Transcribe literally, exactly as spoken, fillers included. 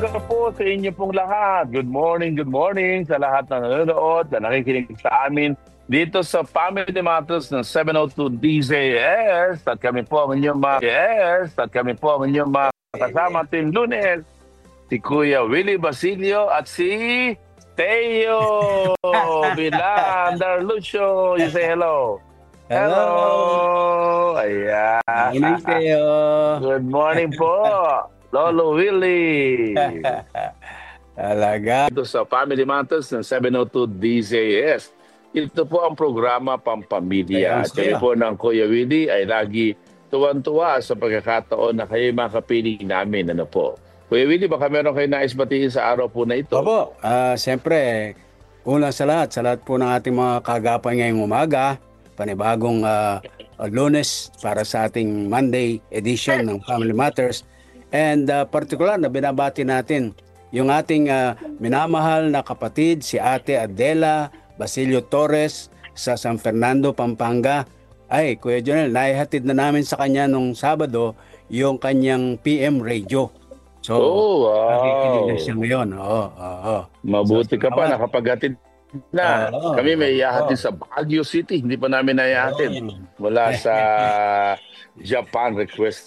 umaga po sa inyo pong lahat. Good morning, good morning sa lahat na nanonood na nakikinig sa amin dito sa Family Matters ng seven oh two D Z S. At kami po ang inyong mga yes, at kami po ang inyong mga kasama tuwing Lunes. Si Kuya Willie Basilio at si Teo Bilandar Lucio. You say hello. Hello. Hello. Ayan. Morning, Teo. Good morning po. Lolo Willie. Talaga. Ito sa Family Matters ng seven oh two D Z S. Ito po ang programa Pampamilya. At kami po ng Kuya Willie ay lagi tuwan-tuwa sa pagkakataon na kayo makapiling namin. Ano po? Kuya Willie, baka meron kayo nais batiin sa araw po na ito? Opo, uh, siyempre, una sa lahat, sa lahat po ng ating mga kagapay ngayong umaga, panibagong uh, Lunes para sa ating Monday edition ng Family Matters. And uh, particular na binabati natin yung ating uh, minamahal na kapatid, si Ate Adela Basilio Torres sa San Fernando, Pampanga. Ay, Kuya Jonel, naihatid na namin sa kanya nung Sabado yung kanyang P M radio. So, oh, wow. nakikinig na siya ngayon. Oo, oo. Mabuti So, ka pa, nakapaghatid na. Oo, Kami may ihahatid oo. sa Baguio City. Hindi pa namin naihatid. Oo. Mula sa Japan request